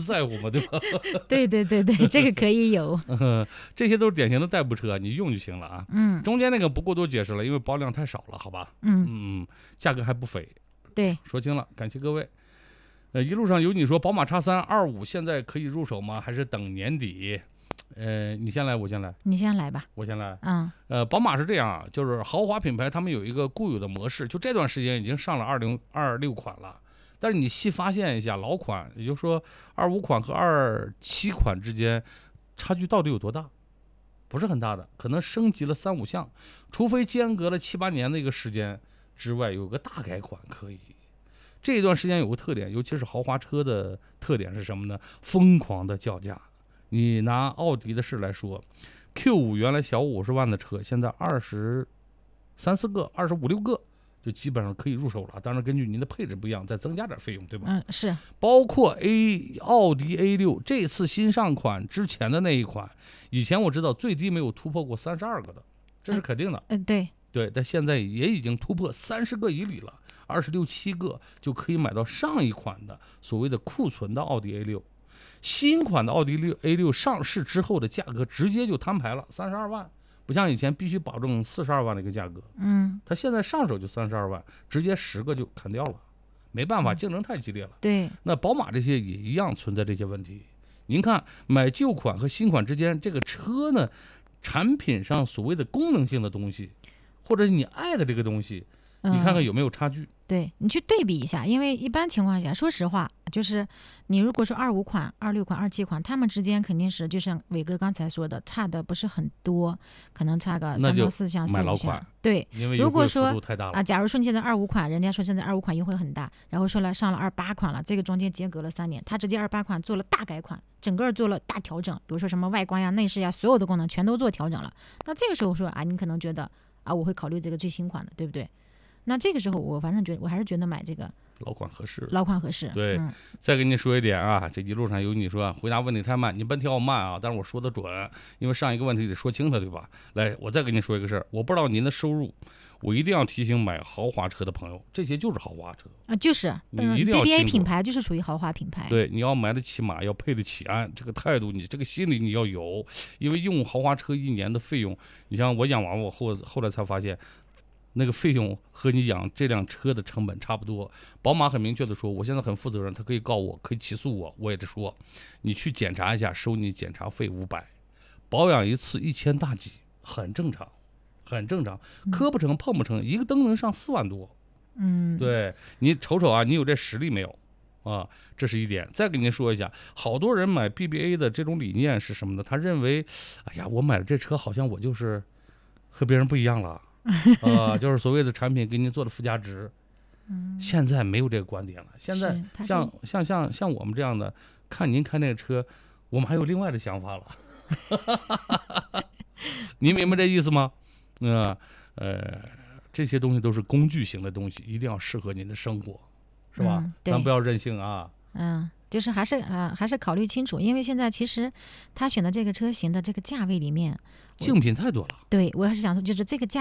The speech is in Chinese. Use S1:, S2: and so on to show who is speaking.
S1: 在乎嘛，对吧？
S2: 对，这个可以有。
S1: 这些都是典型的代步车，你用就行了啊。中间那个不过多解释了，因为保量太少了，好吧？价格还不菲。
S2: 对，
S1: 说清了，感谢各位。一路上有你说宝马X325现在可以入手吗？还是等年底？你先来，我先来。
S2: 你先来吧。
S1: 我先来。宝马是这样啊，就是豪华品牌他们有一个固有的模式，就这段时间已经上了2026款了。但是你细发现一下，老款，也就是说25款和27款之间差距到底有多大？不是很大的，可能升级了3、5项，除非间隔了7、8年的一个时间之外，有个大改款可以。这一段时间有个特点，尤其是豪华车的特点是什么呢？疯狂的叫价。你拿奥迪的事来说 ，Q5 原来小50万的车，现在23、24个、25、6个，就基本上可以入手了。当然，根据您的配置不一样，再增加点费用，对吧？
S2: 是。包
S1: 括奥迪 A6 这次新上款之前的那一款，以前我知道最低没有突破过32个的，这是肯定的。对，但现在也已经突破30个以里了。26、7个就可以买到上一款的所谓的库存的奥迪 A6， 新款的奥迪A6上市之后的价格直接就摊牌了，32万，不像以前必须保证42万的一个价格。它现在上手就32万，直接10个就砍掉了，没办法，竞争太激烈了。
S2: 对，
S1: 那宝马这些也一样存在这些问题。您看，买旧款和新款之间，这个车呢，产品上所谓的功能性的东西，或者你爱的这个东西，你看看有没有差距。
S2: 对，你去对比一下，因为一般情况下，说实话，就是你如果说25款、26款、27款，他们之间肯定是就像伟哥刚才说的，差的不是很多，可能差个3到4项、4、5项。对，如果说假如说你现在25款，人家说现在25款优惠很大，然后说了上了28款了，这个中间间隔了3年，他直接28款做了大改款，整个做了大调整，比如说什么外观呀、内饰呀，所有的功能全都做调整了。那这个时候说你可能觉得我会考虑这个最新款的，对不对？那这个时候我反正我还是觉得买这个
S1: 老款合适。
S2: 对，
S1: 再跟您说一点啊，这一路上有你说回答问题太慢，你别挑我慢啊，但是我说的准，因为上一个问题得说清楚，对吧？来，我再跟您说一个事儿，我不知道您的收入，我一定要提醒买豪华车的朋友，这些就是豪华车
S2: 就是
S1: 你一定要
S2: BBA 品牌就是属于豪华品牌。
S1: 对，你要买得起码要配得起安，这个态度你这个心理你要有，因为用豪华车1年的费用，你像我养娃我后来才发现。那个费用和你养这辆车的成本差不多。宝马很明确的说，我现在很负责任，他可以告我，可以起诉我，我也得说，你去检查一下，收你检查费500，保养一次1000大几，很正常，很正常。磕不成碰不成，一个灯能上4万多。对，你瞅瞅啊，你有这实力没有啊？这是一点。再跟您说一下，好多人买 BBA 的这种理念是什么呢？他认为，哎呀，我买了这车，好像我就是和别人不一样了。就是所谓的产品给您做的附加值，现在没有这个观点了。现在像我们这样的，看您开那个车，我们还有另外的想法了。您明白这意思吗？这些东西都是工具型的东西，一定要适合您的生活，是吧？咱不要任性啊。
S2: 就是还是考虑清楚，因为现在其实他选的这个车型的这个价位里面，
S1: 竞品太多了。
S2: 对，我还是想说，就是这个价。